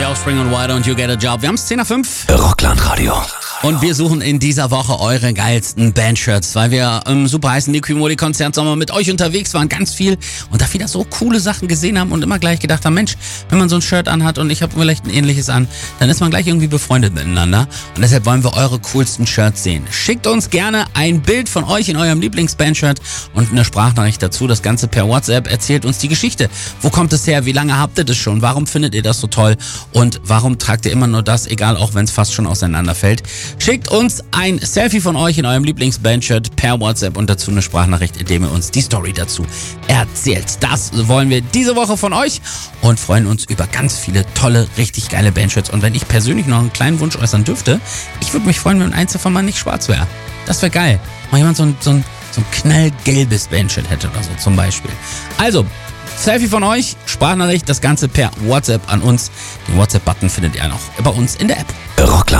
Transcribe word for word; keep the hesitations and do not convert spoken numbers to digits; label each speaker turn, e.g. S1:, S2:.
S1: Offspring und Why Don't You Get a Job. Wir haben es zehn nach fünf.
S2: Rockland-Radio.
S1: Und wir suchen in dieser Woche eure geilsten Bandshirts, weil wir im super heißen Liquimoli-Konzert Sommer mit euch unterwegs waren, ganz viel und da wieder so coole Sachen gesehen haben und immer gleich gedacht haben, Mensch, wenn man so ein Shirt anhat und ich habe vielleicht ein ähnliches an, dann ist man gleich irgendwie befreundet miteinander und deshalb wollen wir eure coolsten Shirts sehen. Schickt uns gerne ein Bild von euch in eurem Lieblingsbandshirt und eine Sprachnachricht dazu, das Ganze per WhatsApp, erzählt uns die Geschichte. Wo kommt es her? Wie lange habt ihr das schon? Warum findet ihr das so toll? Und warum tragt ihr immer nur das, egal auch wenn es fast schon auseinanderfällt? Schickt uns ein Selfie von euch in eurem Lieblingsbandshirt per WhatsApp und dazu eine Sprachnachricht, indem ihr uns die Story dazu erzählt. Das wollen wir diese Woche von euch und freuen uns über ganz viele tolle, richtig geile Bandshirts. Und wenn ich persönlich noch einen kleinen Wunsch äußern dürfte, ich würde mich freuen, wenn eins davon mal nicht schwarz wäre. Das wäre geil. Mal jemand so ein, so ein, so ein knallgelbes Bandshirt hätte oder so zum Beispiel. Also, Selfie von euch, Sprachnachricht, das Ganze per WhatsApp an uns. Den WhatsApp-Button findet ihr noch bei uns in der App.
S2: Rockland.